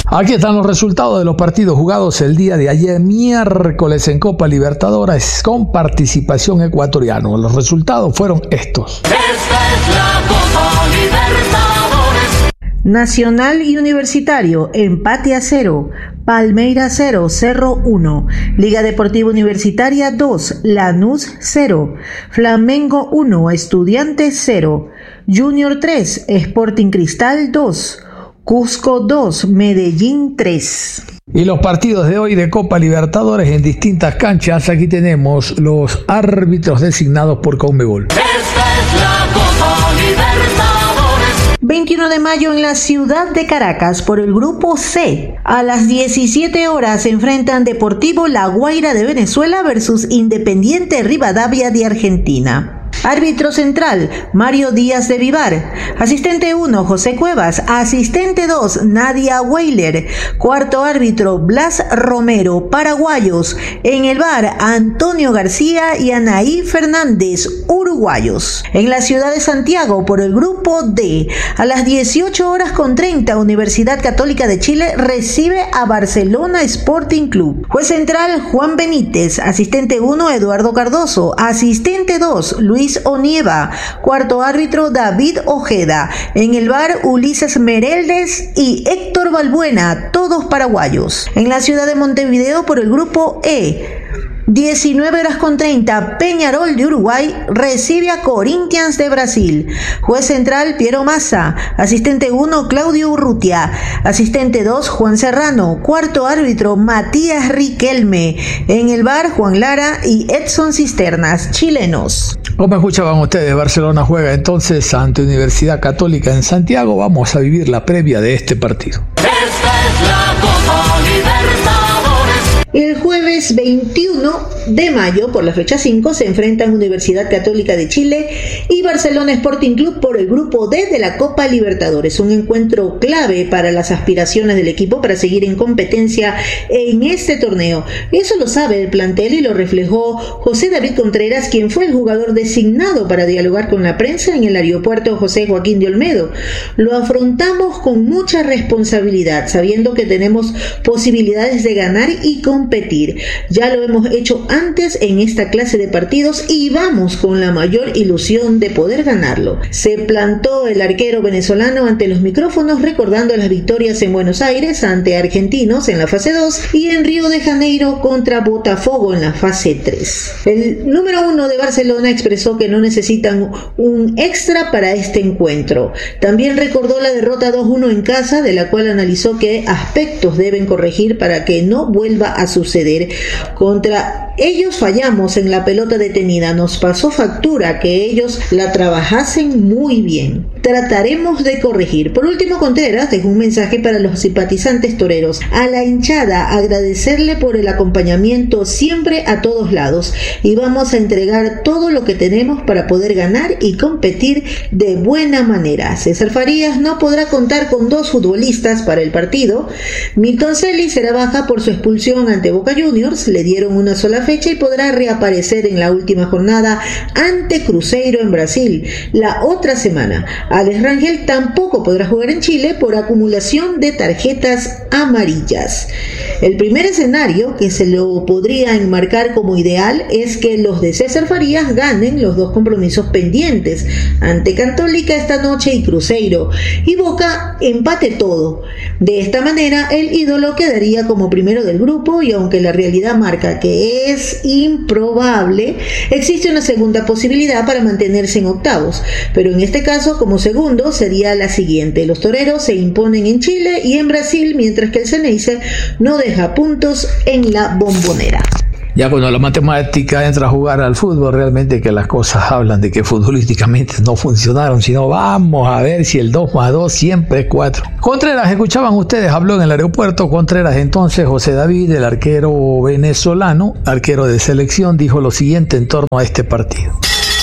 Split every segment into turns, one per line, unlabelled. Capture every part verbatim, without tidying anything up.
Aquí están los resultados de los partidos jugados el día de ayer, miércoles, en Copa Libertadores, con participación ecuatoriana. Los resultados fueron estos.
Esta es la Copa Libertadores.
Nacional y Universitario, empate a cero. Palmeiras cero, Cerro uno. Liga Deportiva Universitaria dos, Lanús cero. Flamengo uno, Estudiantes cero. Junior tres, Sporting Cristal dos. Cusco dos, Medellín tres.
Y los partidos de hoy de Copa Libertadores en distintas canchas. Aquí tenemos los árbitros designados por Conmebol.
Esta es la Copa Libertadores.
veintiuno de mayo en la ciudad de Caracas por el grupo C. A las diecisiete horas se enfrentan Deportivo La Guaira de Venezuela versus Independiente Rivadavia de Argentina. Árbitro central, Mario Díaz de Vivar. Asistente uno, José Cuevas. Asistente dos, Nadia Weiler. Cuarto árbitro, Blas Romero, paraguayos. En el V A R, Antonio García y Anaí Fernández, uruguayos. En la ciudad de Santiago, por el grupo D, a las dieciocho horas con treinta, Universidad Católica de Chile recibe a Barcelona Sporting Club. Juez central, Juan Benítez. Asistente uno, Eduardo Cardoso. Asistente dos, Luis Onieva. Cuarto árbitro, David Ojeda. En el V A R, Ulises Mereldes y Héctor Balbuena, todos paraguayos. En la ciudad de Montevideo, por el grupo E, diecinueve horas con treinta, Peñarol de Uruguay recibe a Corinthians de Brasil. Juez central, Piero Massa. Asistente uno, Claudio Urrutia. Asistente dos, Juan Serrano. Cuarto árbitro, Matías Riquelme. En el V A R, Juan Lara y Edson Cisternas, chilenos.
Como escuchaban ustedes, Barcelona juega entonces ante Universidad Católica en Santiago. Vamos a vivir la previa de este partido.
Esta es la Copa Libertadores.
El jueves veintiuno de mayo, por la fecha cinco, se enfrentan Universidad Católica de Chile y Barcelona Sporting Club por el grupo D de la Copa Libertadores. Un encuentro clave para las aspiraciones del equipo para seguir en competencia en este torneo. Eso lo sabe el plantel y lo reflejó José David Contreras, quien fue el jugador designado para dialogar con la prensa en el aeropuerto José Joaquín de Olmedo. Lo afrontamos con mucha responsabilidad, sabiendo que tenemos posibilidades de ganar y competir. Ya lo hemos hecho antes en esta clase de partidos y vamos con la mayor ilusión de poder ganarlo. Se plantó el arquero venezolano ante los micrófonos recordando las victorias en Buenos Aires ante Argentinos en la fase dos y en Río de Janeiro contra Botafogo en la fase tres. El número uno de Barcelona expresó que no necesitan un extra para este encuentro. También recordó la derrota dos uno en casa, de la cual analizó qué aspectos deben corregir para que no vuelva a suceder. Contra ellos fallamos en la pelota detenida, nos pasó factura que ellos la trabajasen muy bien. Trataremos de corregir. Por último, Contreras dejó un mensaje para los simpatizantes toreros. A la hinchada, agradecerle por el acompañamiento siempre a todos lados y vamos a entregar todo lo que tenemos para poder ganar y competir de buena manera. César Farías no podrá contar con dos futbolistas para el partido. Milton Celis será baja por su expulsión ante Boca Juniors, le dieron una sola fecha y podrá reaparecer en la última jornada ante Cruzeiro en Brasil la otra semana. Alex Rangel tampoco podrá jugar en Chile por acumulación de tarjetas amarillas. El primer escenario que se lo podría enmarcar como ideal es que los de César Farías ganen los dos compromisos pendientes ante Católica esta noche y Cruzeiro, y Boca empate todo. De esta manera el ídolo quedaría como primero del grupo, y aunque la realidad marca que es improbable, existe una segunda posibilidad para mantenerse en octavos, pero en este caso como segundo sería la siguiente: los toreros se imponen en Chile y en Brasil, mientras que el Ceneice no deja puntos en la Bombonera.
Ya cuando la matemática entra a jugar al fútbol, realmente que las cosas hablan de que futbolísticamente no funcionaron, sino vamos a ver si el dos más dos siempre es cuatro. Contreras, escuchaban ustedes, habló en el aeropuerto. Contreras entonces, José David, el arquero venezolano, arquero de selección, dijo lo siguiente en torno a este partido.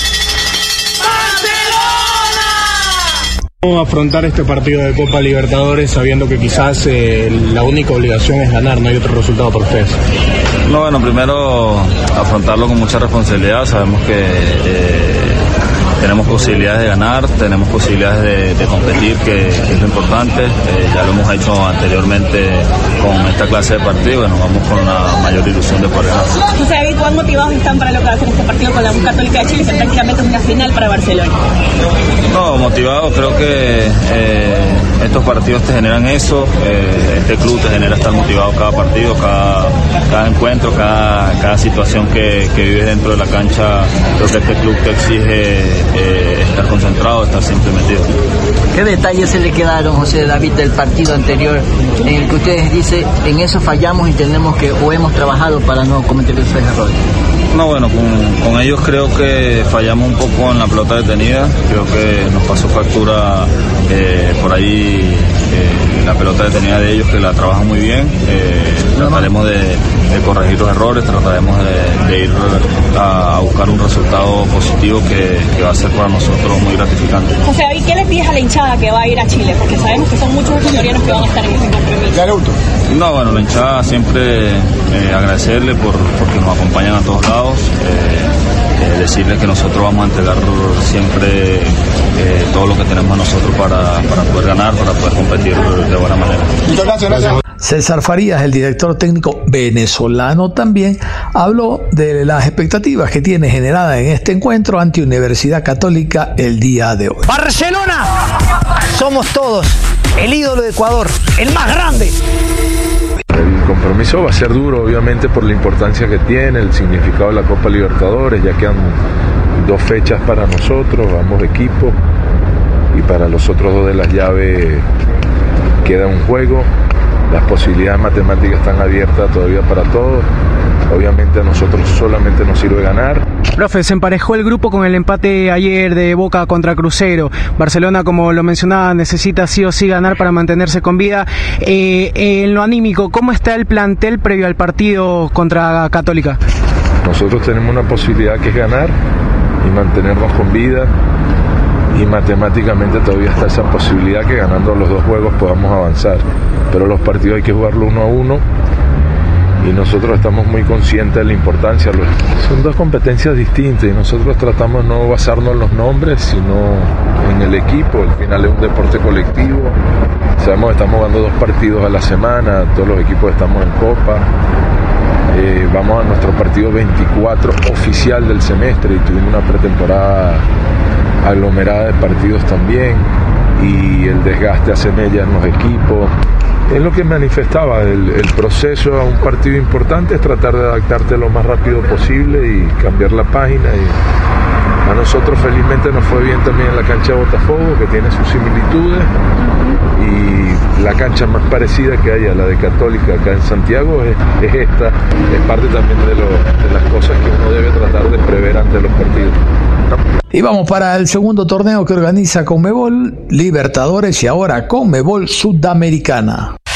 ¿Cómo afrontar este partido de Copa Libertadores sabiendo que quizás eh, la única obligación es ganar, no hay otro resultado para ustedes?
No, bueno, primero afrontarlo con mucha responsabilidad. Sabemos que eh, tenemos posibilidades de ganar, tenemos posibilidades de, de competir, que, que es lo importante. Eh, ya lo hemos hecho anteriormente con esta clase de partido y bueno, vamos con la mayor ilusión de poder ganar.
José David, ¿cuán motivados están para lo que va a hacer este partido con la U Católica de Chile, que prácticamente es una final para Barcelona?
No, motivados, creo que eh, estos partidos te generan eso, eh, este club te genera estar motivado cada partido, cada, cada encuentro, cada, cada situación que, que vives dentro de la cancha. Creo que este club te exige eh, estar concentrado, estar siempre metido.
¿Qué detalles se le quedaron, José David, del partido anterior en el que ustedes dicen en eso fallamos y tenemos que o hemos trabajado para no cometer esos errores?
No, bueno, con, con ellos creo que fallamos un poco en la pelota detenida, creo que nos pasó factura eh, por ahí eh, la pelota detenida de ellos, que la trabajan muy bien. Eh, trataremos de, de corregir los errores, trataremos de, de ir a, a buscar un resultado positivo que, que va a ser para nosotros muy gratificante.
José David, ¿qué le pides a la hinchada que va a ir a Chile? Porque sabemos que son muchos ecuatorianos que van a estar en ese compromiso.
No, bueno, la hinchada siempre eh, agradecerle por porque nos acompañan a todos lados. Eh, eh, decirles que nosotros vamos a entregar siempre eh, todo lo que tenemos nosotros para, para poder ganar, para poder competir de buena manera.
Gracias, gracias. César Farías, el director técnico venezolano, también habló de las expectativas que tiene generada en este encuentro ante Universidad Católica el día de hoy.
Barcelona, somos todos el ídolo de Ecuador, el más grande.
El compromiso va a ser duro, obviamente, por la importancia que tiene, el significado de la Copa Libertadores. Ya quedan dos fechas para nosotros, ambos equipos, y para los otros dos de las llaves queda un juego. Las posibilidades matemáticas están abiertas todavía para todos. Obviamente a nosotros solamente nos sirve ganar.
Profe, se emparejó el grupo con el empate ayer de Boca contra Crucero. Barcelona, como lo mencionaba, necesita sí o sí ganar para mantenerse con vida. Eh, eh, en lo anímico, ¿cómo está el plantel previo al partido contra Católica?
Nosotros tenemos una posibilidad que es ganar y mantenernos con vida. Y matemáticamente todavía está esa posibilidad que ganando los dos juegos podamos avanzar. Pero los partidos hay que jugarlo uno a uno. Y nosotros estamos muy conscientes de la importancia. Son dos competencias distintas y nosotros tratamos de no basarnos en los nombres, sino en el equipo. Al final es un deporte colectivo. Sabemos que estamos jugando dos partidos a la semana, todos los equipos estamos en Copa. Eh, vamos a nuestro partido veinticuatro oficial del semestre y tuvimos una pretemporada aglomerada de partidos también, y el desgaste hace mella en los equipos. Es lo que manifestaba, el, el proceso a un partido importante es tratar de adaptarte lo más rápido posible y cambiar la página. Y a nosotros felizmente nos fue bien también en la cancha de Botafogo, que tiene sus similitudes, y la cancha más parecida que hay a la de Católica acá en Santiago es, es esta, es parte también de, lo, de las cosas que uno debe tratar de prever ante los partidos.
Y vamos para el segundo torneo que organiza Conmebol Libertadores y ahora Conmebol Sudamericana.